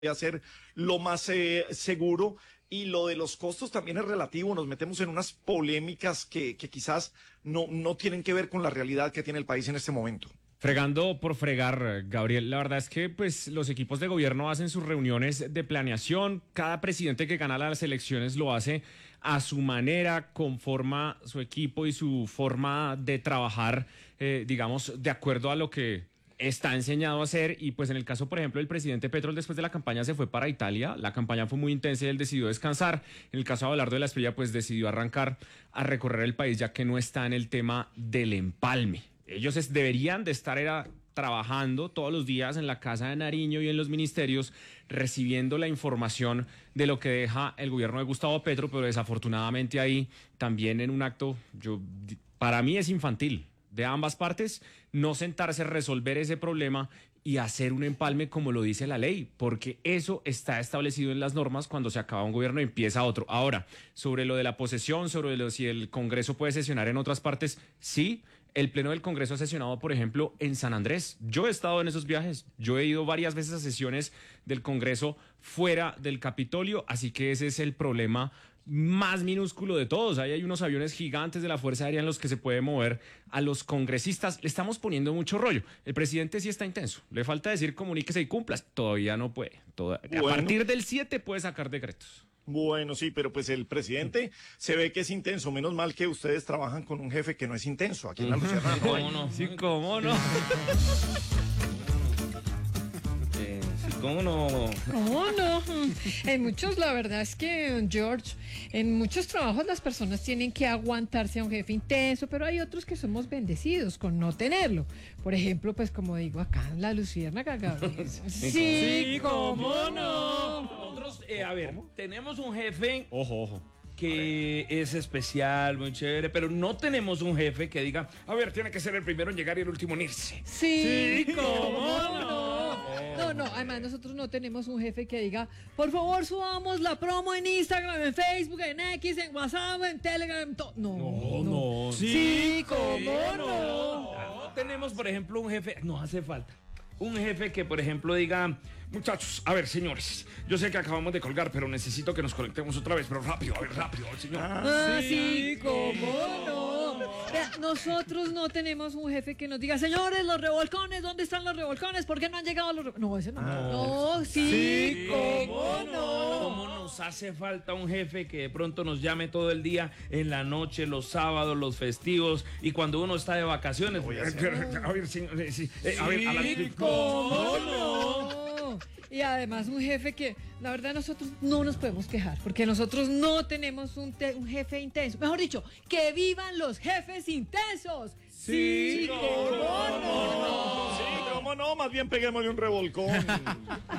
a ser lo más seguro. Y lo de los costos también es relativo, nos metemos en unas polémicas que quizás no tienen que ver con la realidad que tiene el país en este momento. Fregando por fregar, Gabriel, la verdad es que pues los equipos de gobierno hacen sus reuniones de planeación, cada presidente que gana las elecciones lo hace a su manera, conforma su equipo y su forma de trabajar, digamos, de acuerdo a lo que está enseñado a hacer. Y pues en el caso, por ejemplo, del presidente Petro, después de la campaña se fue para Italia, la campaña fue muy intensa y él decidió descansar. En el caso de Abelardo de la Espriella, pues decidió arrancar a recorrer el país, ya que no está en el tema del empalme. Ellos deberían de estar trabajando todos los días en la Casa de Nariño y en los ministerios, recibiendo la información de lo que deja el gobierno de Gustavo Petro, pero desafortunadamente ahí también en un acto, para mí es infantil, de ambas partes, no sentarse a resolver ese problema y hacer un empalme como lo dice la ley, porque eso está establecido en las normas cuando se acaba un gobierno y empieza otro. Ahora, sobre lo de la posesión, si el Congreso puede sesionar en otras partes, sí. El Pleno del Congreso ha sesionado, por ejemplo, en San Andrés. Yo he estado en esos viajes. Yo he ido varias veces a sesiones del Congreso fuera del Capitolio, así que ese es el problema más minúsculo de todos. Ahí hay unos aviones gigantes de la Fuerza Aérea en los que se puede mover a los congresistas. Le estamos poniendo mucho rollo. El presidente sí está intenso. Le falta decir comuníquese y cumplas. Todavía no puede. A partir del 7 puede sacar decretos. Bueno, sí, pero pues el presidente se ve que es intenso. Menos mal que ustedes trabajan con un jefe que no es intenso. Aquí en la Luciana no hay. ¿Cómo no? Sí, ¿cómo no? ¿Cómo no? ¿Cómo no? En muchos, la verdad es que, George, en muchos trabajos las personas tienen que aguantarse a un jefe intenso, pero hay otros que somos bendecidos con no tenerlo. Por ejemplo, pues como digo acá en la Luciérnaga, Gabriel. Sí, ¿cómo no? Nosotros, a ver, tenemos un jefe Ojo. que es especial, muy chévere, pero no tenemos un jefe que diga, a ver, tiene que ser el primero en llegar y el último en irse. Sí, ¿cómo no? No, además nosotros no tenemos un jefe que diga, por favor subamos la promo en Instagram, en Facebook, en X, en WhatsApp, en Telegram, No. Sí, ¿cómo no? No tenemos, por ejemplo, un jefe, no hace falta. Un jefe que, por ejemplo, diga, muchachos, a ver, señores, yo sé que acabamos de colgar, pero necesito que nos conectemos otra vez, pero rápido, señor. Sí, ¿cómo no? Vea, nosotros no tenemos un jefe que nos diga, señores, los revolcones, ¿dónde están los revolcones? ¿Por qué no han llegado los revolcones? No, ese no. No, sí, ¿cómo no? ¿Cómo nos hace falta un jefe que de pronto nos llame todo el día, en la noche, los sábados, los festivos, y cuando uno está de vacaciones? A ver, señor, ¿cómo no? Y además un jefe que, la verdad, nosotros no nos podemos quejar, porque nosotros no tenemos un jefe intenso. Mejor dicho, ¡que vivan los jefes intensos! Sí, cómo no. Sí, cómo no, más bien peguémosle un revolcón.